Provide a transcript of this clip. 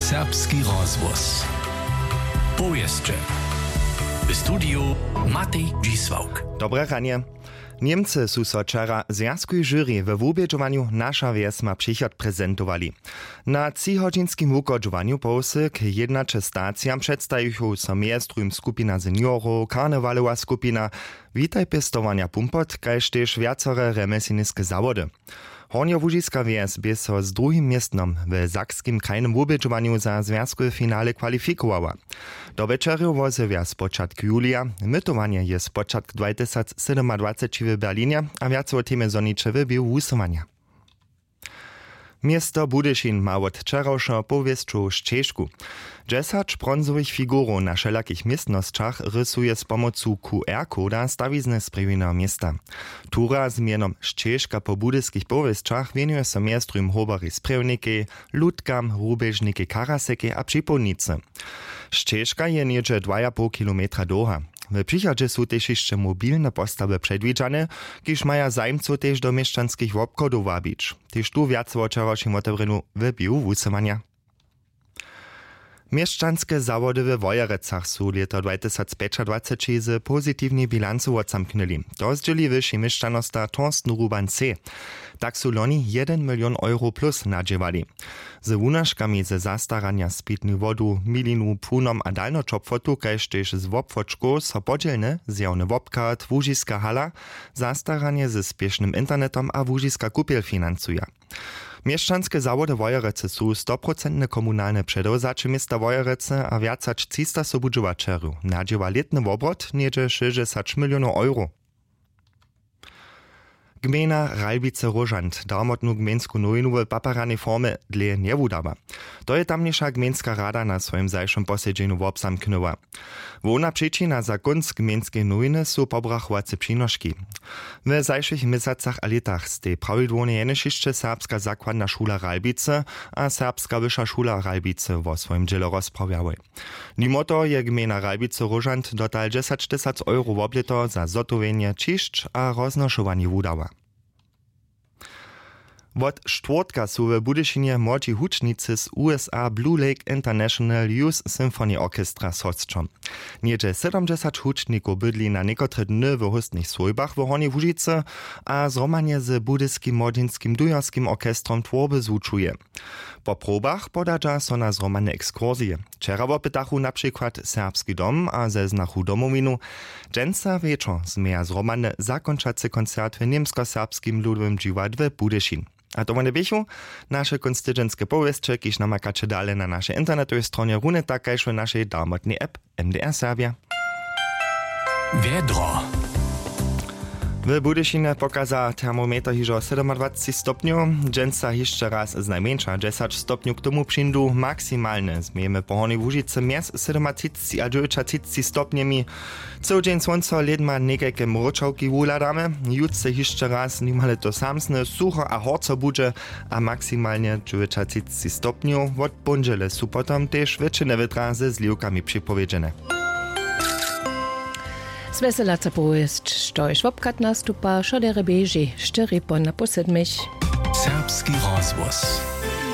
Serbski rozhłos. Powieszcze. W studiu Matej Dzisłauk. Dobre ranie. Niemcy su so wczera związkuj jury we wubieżowaniu Nasza Wieś ma przychod prezentowali. Na 3-hodzinskim wukodżowaniu połsy k jednacze stacjam przedstawił so miestrum skupina seniorów, karnewalowa skupina, witaj pestowania pumpot, kaž też wiacore remeselniske zawody. Hornio-Łužiska Wieś by so z drugim miestnom w sakskim krajnym wubieżowaniu za związkowe finale kwalifikowała. Do večerju wozy wieś z początku julia, mytowanie jest z początku 2027 w Berlinie, a wiac o temie zonicze wybił wusowania. Miasto Budyšin ma od wczorajsza powieszczu ścieżku. 10 bronzowych figurów na wszelakich miestnościach rysuje z pomocą QR-koda stawizny z prywinnego miasta. Tura z mianem ścieżka po budyskich powieszczach wienuje się miastrum hobary sprewniki, ludkam, rubeżniki karaseki a przypolnicy. Ścieżka je niedzie 2,5 km długa. W przychodzie są też jeszcze mobilne postawy przedwidziane, kiż mają zajmców też do mieszczanskich obchodów wabić. Też tu wiac o wczorajszym otewreniu wybił wusowania. Mieszczanskie zawody w Wojerecach są lata 2025 z pozytywnej bilancu odzamknęli. To zdzieli wyższy mieszczanosta Torsten Ruban-C. Tak są loni 1 milion euro plus nadziewali. Z wunażkami ze zastarania z pitnej wodu, milinu, płunom a dalnoczopfotu, kaž też z wopfoczku so podzielne zjawny wopkat, Łužiska hala, zastaranie ze spiesznym internetom a Łužiska kupiel finansuje. Mieszczanskie zawody Wojerece są 100% komunalne przedewzacze miasta Wojerece a wiacać 300 sobudżowaczerów. Nadziewa letny obrot niedzie 60 milionów euro. Gmina Ralbice-Rożant darmotnu gmensku nowinu w paparanej formie dla nie wudała. To je tamniejsza gmenska rada na swoim zajszym posiedzeniu obsamknęła. Wona przyczyna za kunst gmenskiej nowiny są pobrachowace przynoszki. W zajszych miesacach a latach stej prawidłownie jenešišće serbska zakładna szula Ralbice a serbska wyższa szula Ralbice wo swoim dziele rozprawiały. Mimo to je gmina Ralbice-Rożant dotal 10 000 euro w obleto za zotowienie čišć a roznoszowanie wudała. Od czwartka są w Budyšinie młodzi hucznicy z USA Blue Lake International Youth Symphony Orchestra z hostrzom. Niedzie 70 huczników bydli na niekotrych dny w hostnych swojbach w Hornej Łužice, a zromanie z budyskim młodzieńskim dujarskim orkestrom tworby zvučuje. Po probach podadza so na zromane ekskursje. Wczera wopytachu na przykład Serbski dom a ze znachu domowinu. Dżęca wieczor zmieja zromane zakończacy koncert w niemsko-serbskim ludowym dziwadle Budyšin. A to one biechu, nasze konstydzenskie powieszcze, kiż namakacie dalej na naszej internetowej stronie, runie takajż w naszej darmotnej app MDR Serbia. Wiedro. W Budyšinie pokaza termometr hižo 27 stopniów, dżęca jeszcze raz z najmniejsza 10 stopniów k tomu przyndu maksymalne. Zmiejemy po Hornej Łužice między 37 a 39 stopniami. Cały dzień słońce led ma niekajke mroczałki wuladamy. Jutce jeszcze raz nimale to samsne, sucho a horco budże, a maksymalnie 39 stopniów. Od pondziele są potem też wieczne wytra ze zliwkami przypowiedziane. Sveselaca povest, štož vopkat nastupa, šodere beži, 4 po na posedmeš. Serbski rozhłos.